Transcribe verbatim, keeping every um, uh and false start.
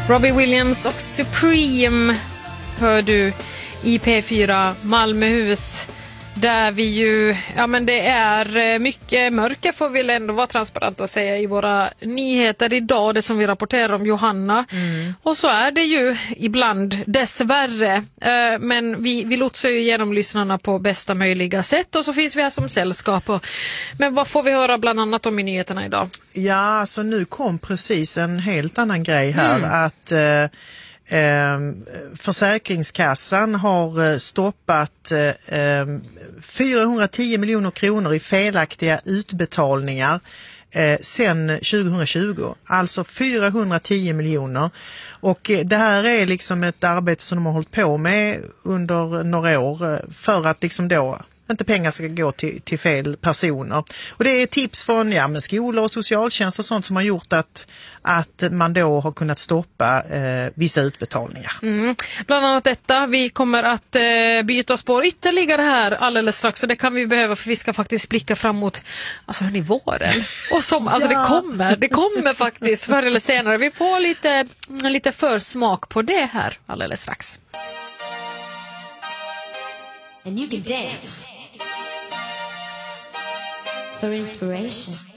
Robbie Williams och Supreme hör du i P fyra Malmöhus, där vi ju, ja men det är mycket mörker, får vi ändå vara transparent och säga, i våra nyheter idag, det som vi rapporterar om, Johanna. Mm. Och så är det ju ibland, dessvärre. Men vi, vi lotsar ju igenom lyssnarna på bästa möjliga sätt, och så finns vi här som sällskap. Och, men vad får vi höra bland annat om i nyheterna idag? Ja, så nu kom precis en helt annan grej här, mm. att... Eh, Eh, Försäkringskassan har stoppat eh, fyrahundratio miljoner kronor i felaktiga utbetalningar eh, sedan tjugohundratjugo. Alltså fyrahundratio miljoner. Och eh, det här är liksom ett arbete som de har hållit på med under några år för att liksom då inte pengar ska gå till, till fel personer. Och det är tips från ja, med skolor och socialtjänst och sånt som har gjort att, att man då har kunnat stoppa eh, vissa utbetalningar. Mm. Bland annat detta. Vi kommer att eh, byta spår ytterligare här alldeles strax, och det kan vi behöva, för vi ska faktiskt blicka framåt, alltså hörni, våren. Och som, alltså ja. det kommer, det kommer faktiskt förr eller senare. Vi får lite, lite försmak på det här alldeles strax. And you can dance for inspiration.